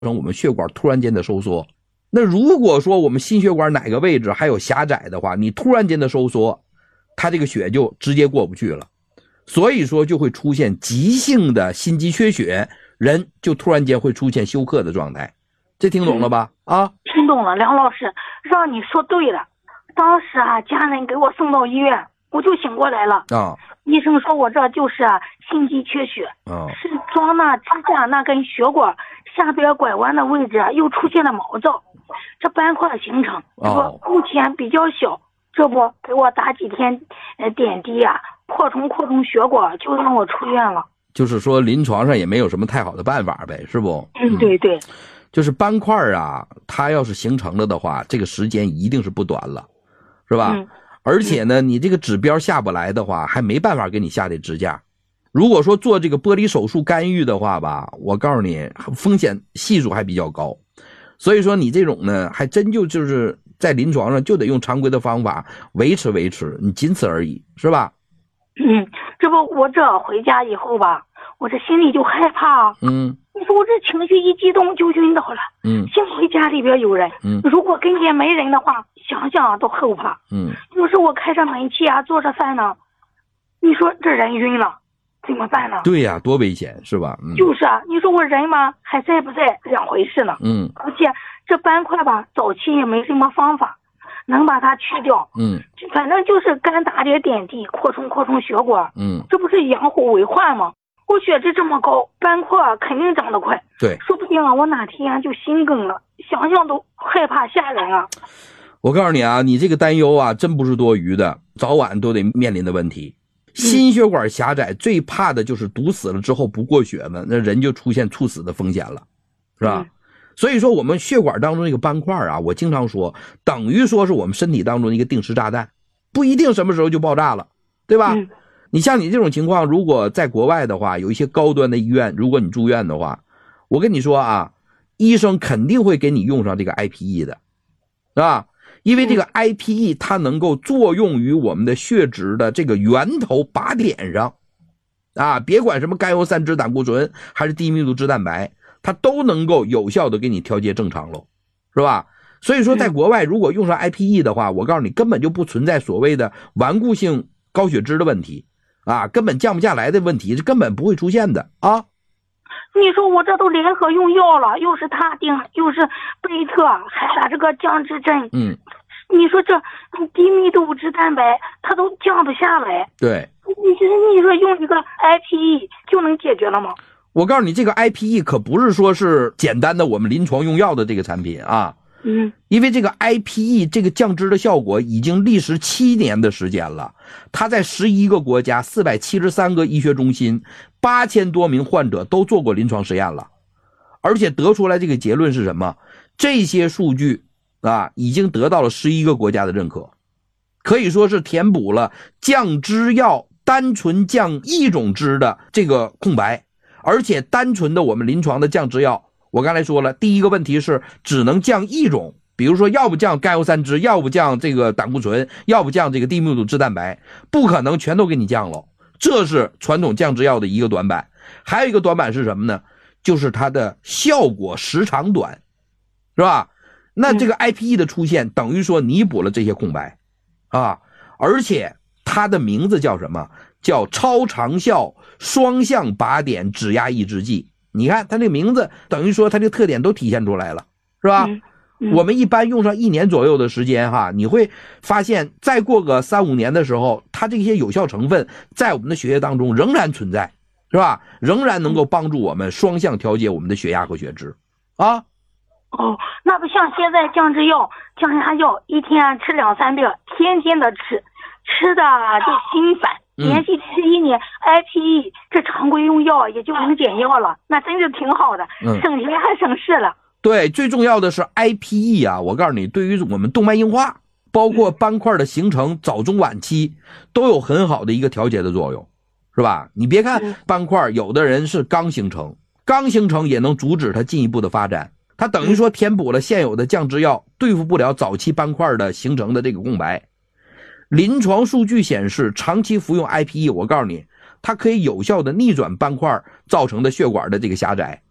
成我们血管突然间的收缩。那如果说我们心血管哪个位置还有狭窄的话，你突然间的收缩，它这个血就直接过不去了，所以说就会出现急性的心肌缺血，人就突然间会出现休克的状态。这听懂了吧？ 听懂了，梁老师，让你说对了。当时家人给我送到医院，我就醒过来了。医生说我这就是心肌缺血，是装那支架那根血管下边拐弯的位置又出现了毛躁，这斑块形成，这不目前比较小，这不给我打几天点滴扩充血管，就让我出院了。 就是说临床上也没有什么太好的办法呗，是不？ 对对， 就是斑块它要是形成了的话，这个时间一定是不短了，是吧？而且呢，你这个指标下不来的话，还没办法给你下这支架。如果说做这个玻璃手术干预的话吧，我告诉你，风险系数还比较高。所以说你这种呢，还真就是在临床上就得用常规的方法维持，你仅此而已，是吧？ 这不我这回家以后吧，我这心里就害怕。你说我这情绪一激动就晕倒了。幸亏家里边有人。如果跟前没人的话，想想都后怕。有时我开着煤气做着饭呢，你说这人晕了怎么办呢？ 对呀，多危险，是吧？ 就是你说我人嘛还在不在两回事呢。而且这斑块吧，早期也没什么方法能把它去掉。反正就是干打点点滴，扩充血管。这不是养虎为患吗？我血脂这么高，斑块肯定长得快。 对， 说不定我哪天就心梗了，想想都害怕吓人啊。 我告诉你你这个担忧真不是多余的，早晚都得面临的问题。心血管狭窄最怕的就是堵死了之后不过血嘛，那人就出现猝死的风险了，是吧？所以说我们血管当中这个斑块我经常说等于说是我们身体当中的一个定时炸弹，不一定什么时候就爆炸了，对吧？你像你这种情况，如果在国外的话，有一些高端的医院，如果你住院的话，我跟你说医生肯定会给你用上这个 IPE 的，是吧？因为这个 IPE 它能够作用于我们的血脂的这个源头靶点上别管什么甘油三酯胆固醇还是低密度脂蛋白，它都能够有效的给你调节正常喽，是吧？所以说在国外如果用上 IPE 的话，我告诉你根本就不存在所谓的顽固性高血脂的问题根本降不下来的问题，是根本不会出现的你说我这都联合用药了，又是他定，又是贝特，还打这个降脂针。你说这低密度脂蛋白它都降不下来。 对， 你说用一个 IPE 就能解决了吗？ 我告诉你，这个 IPE 可不是说是简单的我们临床用药的这个产品因为这个 IPE 这个降脂的效果已经历时7年的时间了，它在11个国家473个医学中心8000多名患者都做过临床实验了，而且得出来这个结论是什么？这些数据已经得到了11个国家的认可，可以说是填补了降脂药单纯降一种脂的这个空白。而且单纯的我们临床的降脂药，我刚才说了，第一个问题是只能降一种，比如说要不降甘油三酯，要不降这个胆固醇，要不降这个低密度脂蛋白，不可能全都给你降了，这是传统降脂药的一个短板。还有一个短板是什么呢？就是它的效果时长短，是吧？那这个 IPE 的出现等于说弥补了这些空白而且它的名字叫什么？叫超长效双向靶点脂压抑制剂。你看它这个名字等于说它这个特点都体现出来了，是吧？我们一般用上1年左右的时间你会发现再过个3-5年的时候，它这些有效成分在我们的血液当中仍然存在，是吧？仍然能够帮助我们双向调节我们的血压和血脂那不像现在降脂药、降压药一天吃2-3遍，天天的吃的就心烦，连续吃1年 IPE 这常规用药也就能减药了，那真是挺好的，省钱还省事了。 对，最重要的是 IPE 我告诉你，对于我们动脉硬化包括斑块的形成早中晚期都有很好的一个调节的作用，是吧？你别看斑块有的人是刚形成也能阻止它进一步的发展，它等于说填补了现有的降脂药对付不了早期斑块的形成的这个空白。临床数据显示，长期服用 IPE 我告诉你，它可以有效的逆转斑块造成的血管的这个狭窄，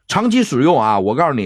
长期使用啊，我告诉你。